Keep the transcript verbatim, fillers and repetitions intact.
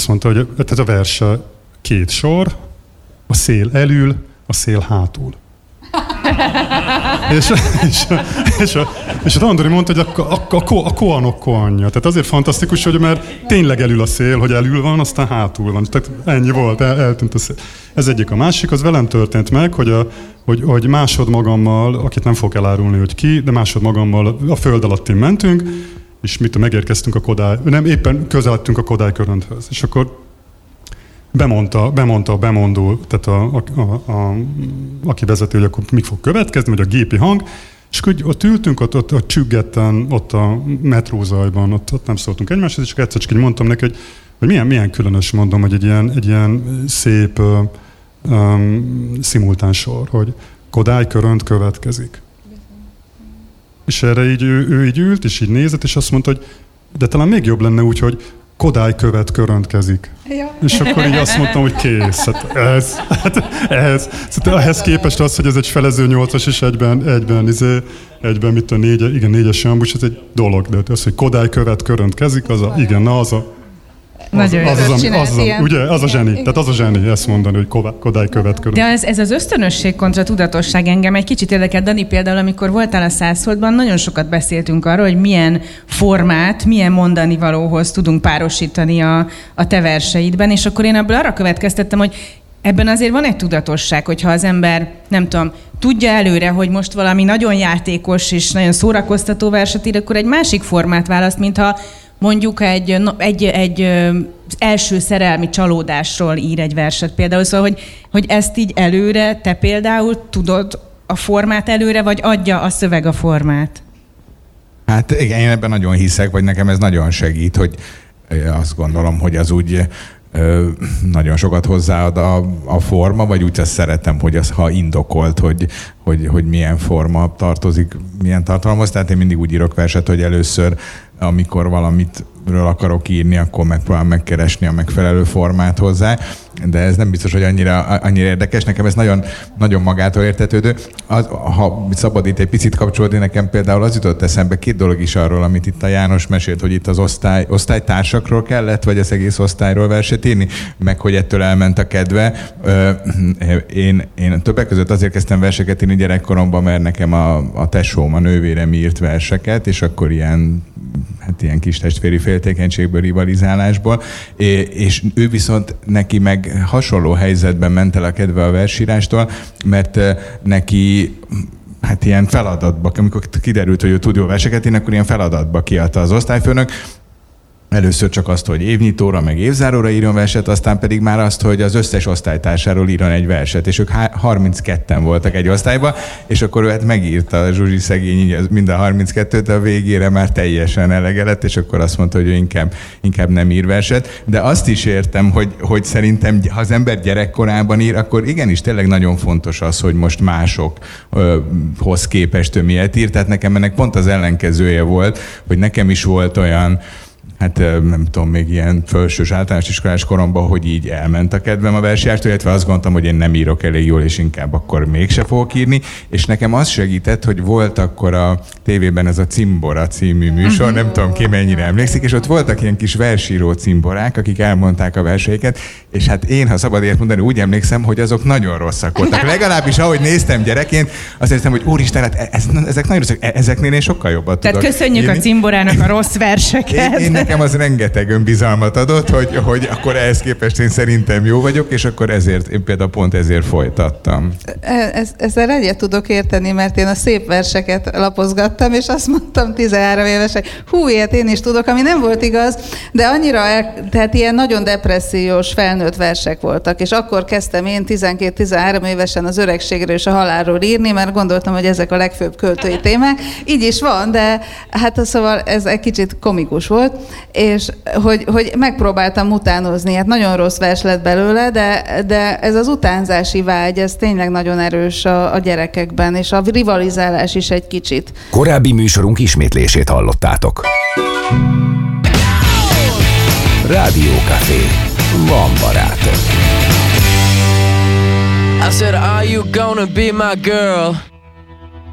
azt mondta, hogy tehát a vers két sor, a szél elül, a szél hátul. és, és, és, a, és a Andori mondta, hogy a, a, a, a koanok koanja. Tehát azért fantasztikus, hogy mert tényleg elül a szél, hogy elül van, aztán hátul van. Tehát ennyi volt, el, eltűnt a szél. Ez egyik. A másik, az velem történt meg, hogy, a, hogy, hogy másod magammal, akit nem fogok elárulni, hogy ki, de másod magammal a föld alattin mentünk, és mit megérkeztünk a Kodály, nem, éppen közeledtünk a Kodály körönthöz. És akkor Bemondta, bemondta a bemondó, tehát a, a, a, a, aki vezeti, hogy akkor mik fog következni, vagy a gépi hang, és akkor ott ültünk, ott, ott, ott csüggetten, ott a metrózajban, ott, ott nem szóltunk egymáshoz, és akkor egyszer csak így mondtam neki, hogy, hogy milyen, milyen különös, mondom, hogy egy ilyen, egy ilyen szép um, szimultán sor, hogy Kodály körönt következik. És erre így ő, ő így ült, és így nézett, és azt mondta, hogy de talán még jobb lenne úgy, hogy Kodály követ köröntkezik. Ja. És akkor így azt mondtam, hogy kész. Hát ez, hát ez. Szóval ehhez képest az, hogy ez egy felező nyolcas és egyben, egyben, izé, egyben mit a négy, igen, négyes jambus, ez egy dolog. De az, hogy Kodály követ köröntkezik, az a, igen, na az a, Az, az, az, az, az, az, ugye, az a zseni, tehát az a zseni ezt mondani, hogy Kodály követ körül. De ez, ez az ösztönösség kontra tudatosság engem egy kicsit érdekel. Dani, például, amikor voltál a Szászholdban, nagyon sokat beszéltünk arról, hogy milyen formát, milyen mondani valóhoz tudunk párosítani a, a te verseidben, és akkor én ebből arra következtettem, hogy ebben azért van egy tudatosság, hogyha az ember, nem tudom, tudja előre, hogy most valami nagyon játékos és nagyon szórakoztató verset ír, akkor egy másik formát választ, mintha mondjuk egy, egy, egy az első szerelmi csalódásról ír egy verset például, szóval, hogy, hogy ezt így előre, te például tudod a formát előre, vagy adja a szöveg a formát? Hát igen, én ebben nagyon hiszek, vagy nekem ez nagyon segít, hogy azt gondolom, hogy az úgy ö, nagyon sokat hozzáad a, a forma, vagy úgy azt szeretem, hogy az, ha indokolt, hogy, hogy, hogy milyen forma tartozik, milyen tartalmaz. Tehát én mindig úgy írok verset, hogy először, amikor valamitről akarok írni, akkor megpróbálom megkeresni a megfelelő formát hozzá, de ez nem biztos, hogy annyira, annyira érdekes. Nekem ez nagyon, nagyon magától értetődő. Az, ha szabad itt egy picit kapcsolódni, nekem például az jutott eszembe két dolog is arról, amit itt a János mesélt, hogy itt az osztály, osztálytársakról kellett, vagy az egész osztályról verset írni, meg hogy ettől elment a kedve. Én, én többek között azért kezdtem verseket írni gyerekkoromban, mert nekem a, a tesóm, a nővérem írt verseket, és akkor ilyen hát ilyen kis testvéri féltékenységből, rivalizálásból, és ő viszont neki meg hasonló helyzetben ment el a kedve a versírástól, mert neki hát ilyen feladatba, amikor kiderült, hogy ő tud jó verseket írni, akkor ilyen feladatba kiadta az osztályfőnök. Először csak azt, hogy évnyitóra, meg évzáróra írjon verset, aztán pedig már azt, hogy az összes osztálytársáról írjon egy verset, és ők harmincketten voltak egy osztályban, és akkor ő hát megírta a Zsuzsi szegény mind a harminckettőt, a végére már teljesen elege lett, és akkor azt mondta, hogy ő inkább, inkább nem ír verset. De azt is értem, hogy, hogy szerintem, ha az ember gyerekkorában ír, akkor igenis tényleg nagyon fontos az, hogy most másokhoz képest ő miért ír. Tehát nekem ennek pont az ellenkezője volt, hogy nekem is volt olyan, hát nem tudom, még ilyen felsős általános iskolás koromban, hogy így elment a kedvem a versírástól, illetve azt gondoltam, hogy én nem írok elég jól, és inkább akkor mégse fogok írni. És nekem az segített, hogy volt akkor a tévében ez a Cimbora című műsor, nem tudom ki mennyire emlékszik, és ott voltak ilyen kis versíró cimborák, akik elmondták a verseiket, és hát én, ha szabad ilyet mondani, úgy emlékszem, hogy azok nagyon rosszak voltak. Legalábbis ahogy néztem gyerekként, azt éreztem, hogy úristen, hát ez, ezek nagyon rosszak, ezeknél én sokkal jobbat tudok. Tehát köszönjük írni a Cimborának a rossz verseket. Én, én nekem az rengeteg önbizalmat adott, hogy, hogy akkor ehhez képest én szerintem jó vagyok, és akkor ezért, én például pont ezért folytattam. Ez, ezzel egyet tudok érteni, mert én a szép verseket lapozgattam, és azt mondtam tizenhárom évesen, hú, ilyet én is tudok, ami nem volt igaz, de annyira, el, tehát ilyen nagyon depressziós felnőtt versek voltak, és akkor kezdtem én tizenkét-tizenhárom évesen az öregségről és a halálról írni, mert gondoltam, hogy ezek a legfőbb költői témák. Így is van, de hát szóval ez egy kicsit komikus volt, és hogy, hogy megpróbáltam utánozni, hát nagyon rossz vers lett belőle, de, de ez az utánzási vágy, ez tényleg nagyon erős a, a gyerekekben, és a rivalizálás is egy kicsit. Korábbi műsorunk ismétlését hallottátok. Rádió Café. Van barátok. I said, are you gonna be my girl?